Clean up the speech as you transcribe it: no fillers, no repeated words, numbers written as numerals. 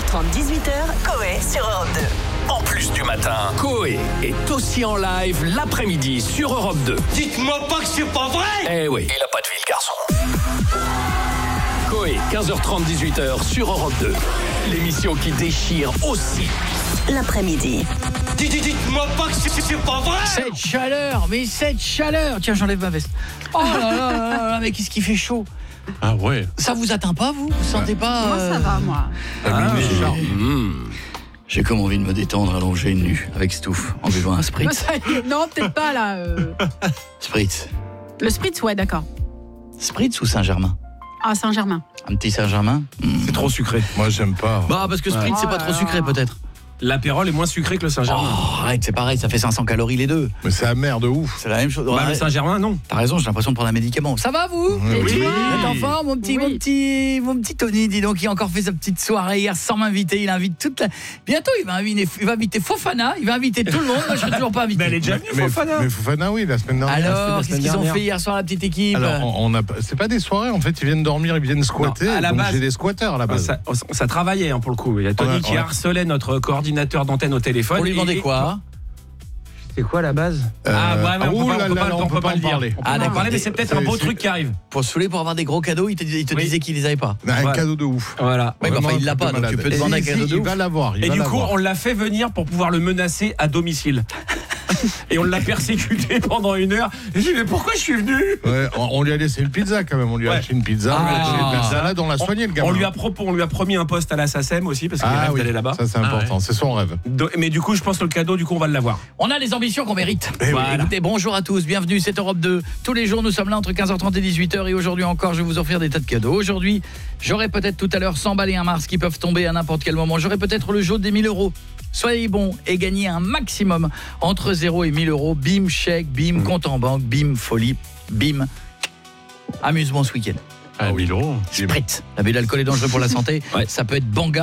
15h30, 18h, Coé sur Europe 2. En plus du matin, Coé est aussi en live l'après-midi sur Europe 2. Dites-moi pas que c'est pas vrai! Eh oui, il a pas de vie, le garçon. Coé, 15h30, 18h sur Europe 2. L'émission qui déchire aussi L'après-midi. Dites-moi pas que c'est pas vrai! Cette chaleur. Tiens, j'enlève ma veste. Oh là là là là, mais qu'est-ce qui fait chaud. Ah ouais. Ça vous atteint pas, vous sentez pas Moi, ça va, moi. J'ai comme envie de me détendre allongé nu avec Stouff en buvant un spritz. Non, peut-être pas, là. Spritz. Le Spritz, ouais, d'accord. Spritz ou Saint-Germain? Ah, Saint-Germain. Un petit Saint-Germain. C'est trop sucré. Moi, j'aime pas. Bah, parce que Spritz, c'est pas trop sucré, peut-être. L'apérole est moins sucré que le Saint-Germain. Oh, arrête, c'est pareil, ça fait 500 calories les deux. Mais c'est amer de ouf. C'est la même chose. Bah, Ouais, le Saint-Germain, non. t'as raison, j'ai l'impression de prendre un médicament. Ça va, vous? Et Oui. toi Vous êtes en forme, mon petit Tony, dis donc, il a encore fait sa petite soirée hier sans m'inviter. Il invite toute la... Bientôt, il va inviter Fofana, il va inviter tout le monde. Moi, je suis toujours pas invité. Mais elle est déjà venue, Fofana. Mais Fofana, oui, la semaine dernière. Alors, la qu'est-ce semaine qu'ils ont dernière. fait hier soir, la petite équipe? Alors, c'est pas des soirées, en fait, ils viennent dormir, ils viennent squatter. Non, à la donc base- j'ai des squatteurs à la base. Ça travaillait, hein, pour le coup. Il y a Tony Ouais, qui ouais. harcelait notre coordinateur d'antenne au téléphone. On lui demandait Et- quoi? C'est quoi la base? ouh là là, on peut pas le dire. parler. On peut Ah, pas en d'accord. parler, mais c'est peut-être un C'est- beau c'est- truc qui arrive. Pour se saouler, pour avoir des gros cadeaux, il te Oui. disait qu'il les avait pas. Un Voilà. cadeau de ouf. Voilà. Oui, mais enfin, Vraiment il l'a un pas, truc de donc tu malade. peux demander un Et cadeau de il ouf. va l'avoir. Et du coup, on l'a fait venir pour pouvoir le menacer à domicile. Et on l'a persécuté pendant 1 heure. J'ai dit, mais pourquoi je suis venu? Ouais, on lui a laissé une pizza quand même. On lui a Ouais. acheté une pizza. Ah. On lui a acheté une pizza. Là, on l'a soigné le gamin. On lui a promis un poste à la SACEM aussi, parce qu'il Ah rêve oui, d'aller là-bas. ça c'est important. C'est son rêve. Mais du coup, je pense que le cadeau, du coup, on va l'avoir. On a les ambitions qu'on mérite. Eh oui. Voilà. Écoutez, bonjour à tous, bienvenue, c'est Europe 2. Tous les jours, nous sommes là entre 15h30 et 18h. Et aujourd'hui encore, je vais vous offrir des tas de cadeaux. Aujourd'hui, j'aurai peut-être tout à l'heure 100 balles et un Mars qui peuvent tomber à n'importe quel moment. J'aurai peut-être le jeu des 1000 €. Soyez bons et gagnez un maximum entre 0 et 1000 €. Bim, chèque, bim, compte en banque, bim, folie, bim, amusement ce week-end. Ah oui. 1000 €. Spritz. L'abus d'alcool est dangereux pour la santé. Ouais. Ça peut être banga.